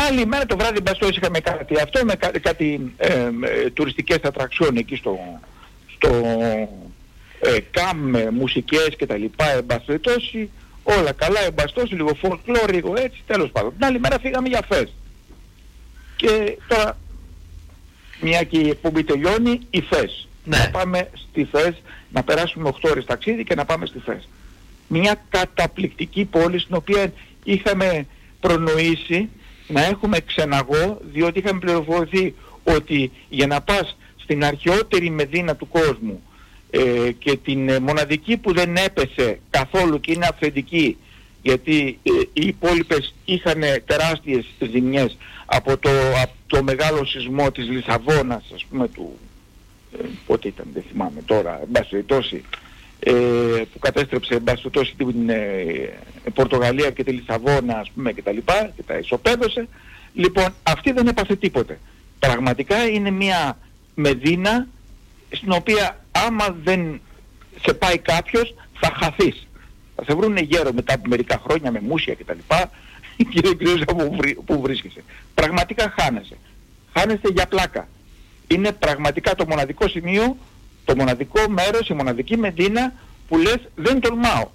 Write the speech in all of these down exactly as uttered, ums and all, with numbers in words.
άλλη μέρα το βράδυ μπαστό είχαμε κάτι αυτό με κάτι, κάτι ε, ε, τουριστικές ατραξιόν εκεί στο, στο ε, καμ με μουσικές και τα λοιπά, εμπαστοιτώσει, όλα καλά, εμπαστώσει, λίγο folklore, λίγο έτσι, τέλος πάντων. Την άλλη μέρα φύγαμε για φες. Και τώρα, μια και η εκπομπή τελειώνει, η φες. Ναι. Να πάμε στη φες, να περάσουμε οκτώ ώρες ταξίδι και να πάμε στη φες. Μια καταπληκτική πόλη στην οποία είχαμε προνοήσει να έχουμε ξεναγώ, διότι είχαμε πληροφορηθεί ότι για να πας στην αρχαιότερη Μεδίνα του κόσμου ε, και την ε, μοναδική που δεν έπεσε καθόλου και είναι αυθεντική, γιατί ε, οι υπόλοιπες είχαν τεράστιες ζημιές από το, από το μεγάλο σεισμό της Λισαβόνας, ας πούμε, του ε, πότε ήταν, δεν θυμάμαι τώρα, εν πάση περιπτώσει, ε, που κατέστρεψε εν πάση περιπτώσει την ε, Πορτογαλία και τη Λισαβόνα, ας πούμε, και τα λοιπά, και τα ισοπαίδωσε. Λοιπόν, αυτή δεν έπαθε τίποτε. Πραγματικά είναι μια Μεδίνα στην οποία άμα δεν σε πάει κάποιος θα χαθείς. Θα σε βρούνε γέρο μετά από μερικά χρόνια με μουσια και τα λοιπά και δεν ξέρεις από πού βρίσκεσαι. Πραγματικά χάνεσαι. Χάνεσαι για πλάκα. Είναι πραγματικά το μοναδικό σημείο, το μοναδικό μέρος, η μοναδική Μεδίνα που λες δεν τολμάω.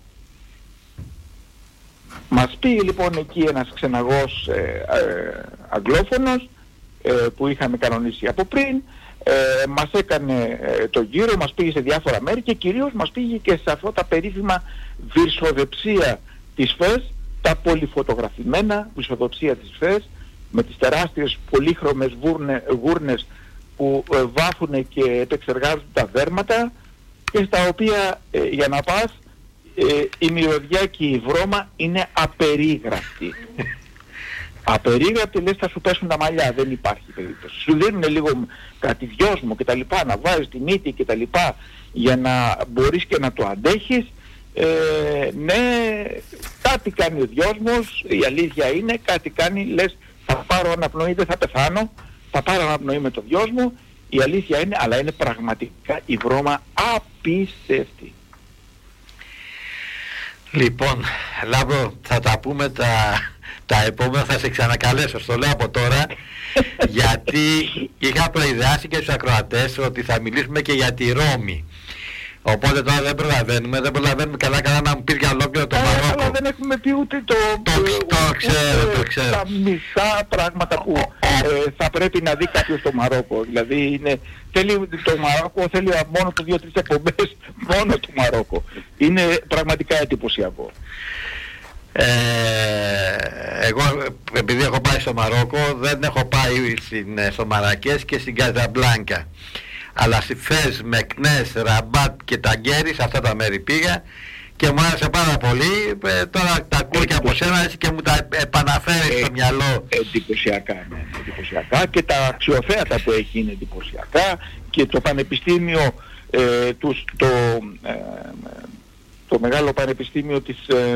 Μας πήγε λοιπόν εκεί ένας ξεναγός ε, ε, αγγλόφωνος ε, που είχαμε κανονίσει από πριν, ε, μας έκανε ε, το γύρο, μας πήγε σε διάφορα μέρη και κυρίως μας πήγε και σε αυτά τα περίφημα βυρσοδεψία της ΦΕΣ, τα πολυφωτογραφημένα βυρσοδεψία της ΦΕΣ με τις τεράστιες πολύχρωμες βούρνε, γούρνες που ε, βάφουν και επεξεργάζουν τα δέρματα και στα οποία ε, για να πας ε, η μυρωδιά και η βρώμα είναι απερίγραπτη. Απερίγραπτη, λες θα σου πέσουν τα μαλλιά, δεν υπάρχει περίπτωση. Σου δίνουν λίγο κάτι δυόσμο και τα λοιπά, να βάζεις τη μύτη και τα λοιπά για να μπορείς και να το αντέχεις. Ε, ναι, κάτι κάνει ο δυόσμος, η αλήθεια είναι, κάτι κάνει, λες θα πάρω αναπνοή, δεν θα πεθάνω, θα πάρω αναπνοή με το δυόσμο, η αλήθεια είναι, αλλά είναι πραγματικά η βρώμα απίστευτη. Λοιπόν, Λάμπρο, θα τα πούμε τα, τα επόμενα, θα σε ξανακαλέσω, στο λέω από τώρα, γιατί είχα προειδεάσει και στους ακροατές ότι θα μιλήσουμε και για τη Ρώμη. Οπότε τώρα δεν προλαβαίνουμε, δεν προλαβαίνουμε καλά καλά να μου πει για ολόκληρο το Μαρόκο. Αλλά δεν έχουμε πει ούτε το, το, το, το ξέρω, το ξέρω. Τα μισά πράγματα που ε, θα πρέπει να δει κάποιος στο Μαρόκο. Δηλαδή είναι, θέλει το Μαρόκο, θέλει μόνο το δύο-τρεις εκπομπές μόνο του Μαρόκο. Είναι πραγματικά εντυπωσιακό. Ε, εγώ επειδή έχω πάει στο Μαρόκο δεν έχω πάει στην, στο Μαρακές και στην Καζαμπλάνκα, αλλά στη Φες, Μεκνές, Ραμπάτ και Ταγκέρι, σε αυτά τα μέρη πήγα και μου άρεσε πάρα πολύ. Ε, τώρα τα ακούω και από σένα έτσι και μου τα επαναφέρει στο μυαλό. Εντυπωσιακά, ναι, εντυπωσιακά, και τα αξιοθέατα που έχει είναι εντυπωσιακά και το πανεπιστήμιο ε, τους, το, ε, το μεγάλο πανεπιστήμιο της ε,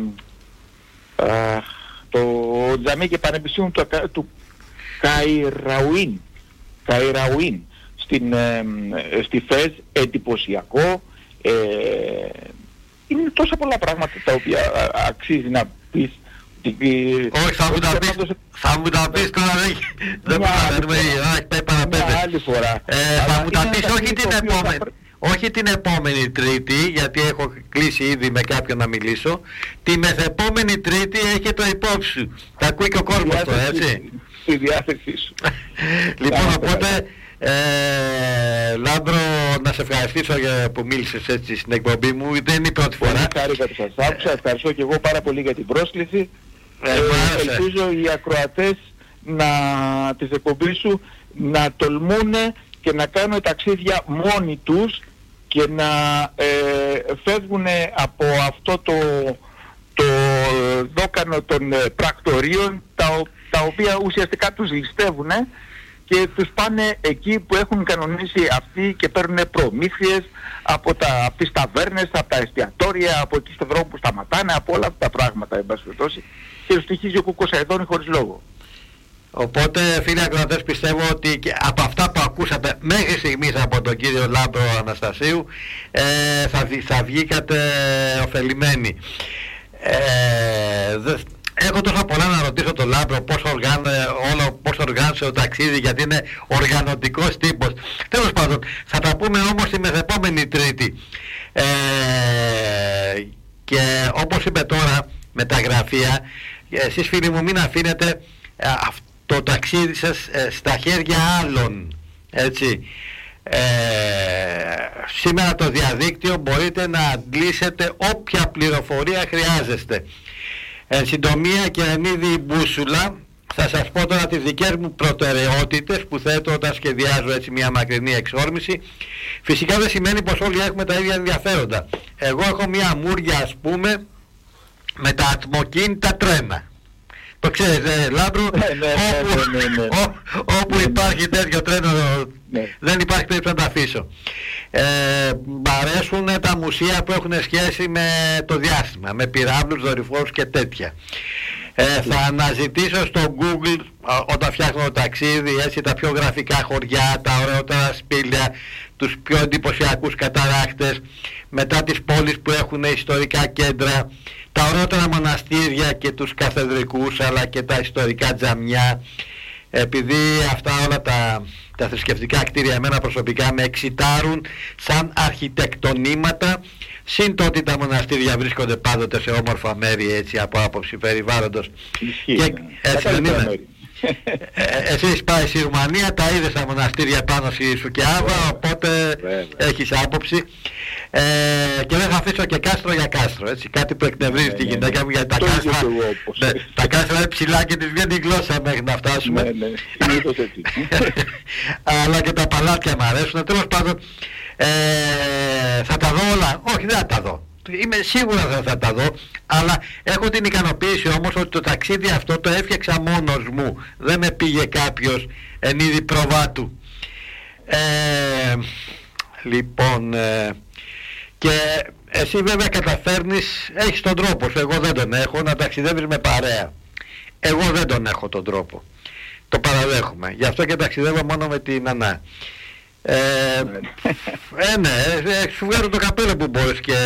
ε, το τζαμί και πανεπιστήμιο του, του Καϊραουίν Καϊραουίν στην, ε, στη ΦΕΣ, εντυπωσιακό. Ε, είναι τόσα πολλά πράγματα τα οποία αξίζει να πεις. Όχι, θα μου τα πεις, θα μου τα πεις τώρα, δεν προλαβαίνουμε, έχει πάει παραπέντε. Μια άλλη φορά. Θα μου τα πεις όχι την επόμενη, όχι την επόμενη Τρίτη, γιατί έχω κλείσει ήδη με κάποιον να μιλήσω. Τη μεθεπόμενη Τρίτη έχει το υπόψη σου. Τα ακούει και ο κόσμος το, έτσι. Στη διάθεσή σου. Λοιπόν, οπότε... Ε, Λάμπρο, να σε ευχαριστήσω για που μίλησες έτσι στην εκπομπή μου. Δεν είναι η πρώτη φορά. Πολύ χάρηκα που σας άκουσα. Ευχαριστώ και εγώ πάρα πολύ για την πρόσκληση. ε, ε, Ελπίζω οι ακροατές να, της εκπομπής σου να τολμούν και να κάνουν ταξίδια μόνοι τους και να ε, φεύγουν από αυτό το, το δόκανο των ε, πρακτορείων τα, τα οποία ουσιαστικά τους ληστεύουν και τους πάνε εκεί που έχουν κανονίσει αυτοί και παίρνουν προμήθειες από, τα, από τις ταβέρνες, από τα εστιατόρια, από εκεί στον δρόμο που σταματάνε, από όλα αυτά τα πράγματα, εν πάση περιπτώσει, και τους στοιχίζει ο Κουκοσαϊδόνη χωρίς λόγο. Οπότε, φίλοι ακροατές, πιστεύω ότι και από αυτά που ακούσατε μέχρι στιγμής από τον κύριο Λάμπρο Αναστασίου ε, θα, θα βγήκατε ωφελημένοι. Ε, δε, Έχω τόσο πολλά να ρωτήσω τον Λάμπρο πώς, οργάν, όλο, πώς οργάνωσε το ταξίδι, γιατί είναι οργανωτικός τύπος. Τέλος πάντων, θα τα πούμε όμως τη μεθεπόμενη Τρίτη. Ε, και όπως είπε τώρα με τα γραφεία, εσείς φίλοι μου μην αφήνετε το ταξίδι σας στα χέρια άλλων, έτσι. Ε, σήμερα το διαδίκτυο μπορείτε να αντλήσετε όποια πληροφορία χρειάζεστε. Εν συντομία και εν είδη μπούσουλα, θα σας πω τώρα τις δικές μου προτεραιότητες που θέτω όταν σχεδιάζω έτσι μια μακρινή εξόρμηση. Φυσικά δεν σημαίνει πως όλοι έχουμε τα ίδια ενδιαφέροντα. Εγώ έχω μια μούρια, ας πούμε, με τα ατμοκίνητα τρένα. Το ξέρεις, ε, Λάμπρου, ναι, ναι, όπου, ναι, ναι, ναι. Ό, όπου ναι, υπάρχει ναι. τέτοιο τρένο, ναι. δεν υπάρχει περίπτωση να τα αφήσω. Ε, μ' αρέσουν τα μουσεία που έχουν σχέση με το διάστημα, με πυράβλους, δορυφόρους και τέτοια. Ε, θα αναζητήσω στο Google όταν φτιάχνω το ταξίδι, έτσι, τα πιο γραφικά χωριά, τα ωραιότερα σπήλια, τους πιο εντυπωσιακούς καταράκτες, μετά τις πόλεις που έχουν ιστορικά κέντρα, τα ωραιότερα μοναστήρια και τους καθεδρικούς, αλλά και τα ιστορικά τζαμιά. Επειδή αυτά όλα τα, τα θρησκευτικά κτίρια εμένα προσωπικά με εξητάρουν σαν αρχιτεκτονήματα, συν το ότι τα μοναστήρια βρίσκονται πάντοτε σε όμορφα μέρη, έτσι, από άποψη περιβάλλοντος. Και, έτσι δεν είναι. Ε, εσείς πάει στη Ρουμανία, τα είδες τα μοναστήρια πάνω στη Σουκιάβα, οπότε βέβαια. έχεις άποψη. Ε, και δεν θα αφήσω και κάστρο για κάστρο, έτσι, κάτι που εκνευρίζει ναι, τη γυναίκα ναι, μου, γιατί τα κάστρα, ναι, τα κάστρα είναι ψηλά και της βγαίνει η γλώσσα μέχρι να φτάσουμε. Ναι, ναι, έτσι. Αλλά και τα παλάτια μου αρέσουν. Τέλος πάντων, ε, θα τα δω όλα, όχι δεν θα τα δω. Είμαι σίγουρα θα, θα τα δω, αλλά έχω την ικανοποίηση όμως ότι το ταξίδι αυτό το έφτιαξα μόνος μου. Δεν με πήγε κάποιος εν είδη προβάτου. Ε, λοιπόν, ε, και εσύ βέβαια καταφέρνεις, έχεις τον τρόπο σου, εγώ δεν τον έχω, να ταξιδεύεις με παρέα. Εγώ δεν τον έχω τον τρόπο. Το παραδέχομαι. Γι' αυτό και ταξιδεύω μόνο με την Ανά. Ε, ε, ναι, σου βγάζω το καπέλο που μπορείς και,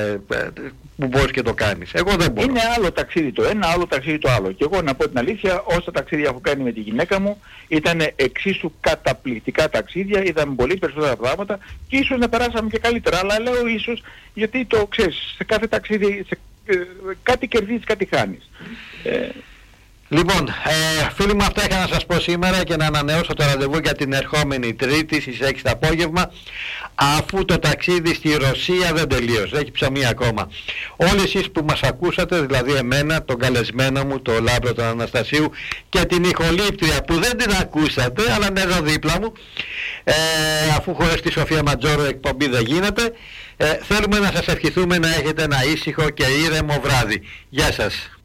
που μπορείς και το κάνεις. Εγώ δεν μπορώ. Είναι άλλο ταξίδι το ένα, άλλο ταξίδι το άλλο. Και εγώ να πω την αλήθεια, όσα ταξίδια έχω κάνει με τη γυναίκα μου ήταν εξίσου καταπληκτικά ταξίδια, είδαμε πολύ περισσότερα πράγματα και ίσως να περάσαμε και καλύτερα. Αλλά λέω ίσως γιατί το ξέρεις, σε κάθε ταξίδι σε, ε, κάτι κερδίζεις, κάτι χάνεις. Ε, Λοιπόν, ε, φίλοι μου, αυτά είχα να σας πω σήμερα και να ανανεώσω το ραντεβού για την ερχόμενη Τρίτη στις έξι το απόγευμα, αφού το ταξίδι στη Ρωσία δεν τελείωσε, έχει ψωμί ακόμα. Όλοι εσείς που μας ακούσατε, δηλαδή εμένα, τον καλεσμένο μου, τον Λάμπρο τον Αναστασίου και την ηχολήπτρια που δεν την ακούσατε, αλλά είναι εδώ δίπλα μου, ε, αφού χωρίς τη Σοφία Ματζόρο εκπομπή δεν γίνεται, ε, θέλουμε να σας ευχηθούμε να έχετε ένα ήσυχο και ήρεμο βράδυ. Γεια σας.